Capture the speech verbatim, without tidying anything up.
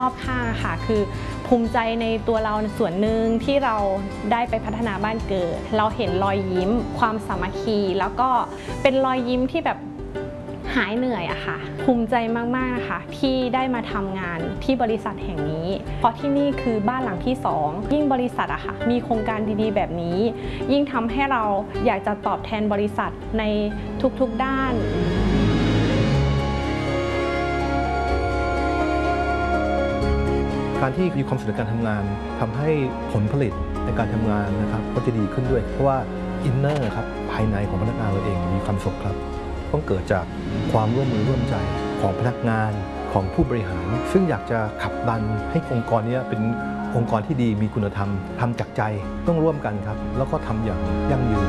รอบข้างค่ะคือภูมิใจในตัวเราส่วนหนึ่งที่เราได้ไปพัฒนาบ้านเกิดเราเห็นรอยยิ้มความสามัคคีแล้วก็เป็นรอยยิ้มที่แบบหายเหนื่อยอะค่ะภูมิใจมากๆนะคะที่ได้มาทำงานที่บริษัทแห่งนี้เพราะที่นี่คือบ้านหลังที่สองยิ่งบริษัทอะค่ะมีโครงการดีๆแบบนี้ยิ่งทำให้เราอยากจะตอบแทนบริษัทในทุกๆด้านการที่มีความสุขในการทำงานทำให้ผลผลิตในการทำงานนะครับก็จะดีขึ้นด้วยเพราะว่าอินเนอร์ครับภายในของพนักงานเราเองมีความสุขครับต้องเกิดจากความร่วมมือร่วมใจของพนักงานของผู้บริหารซึ่งอยากจะขับดันให้องค์กรนี้เป็นองค์กรที่ดีมีคุณธรรมทำจากใจต้องร่วมกันครับแล้วก็ทำอย่างยั่งยืน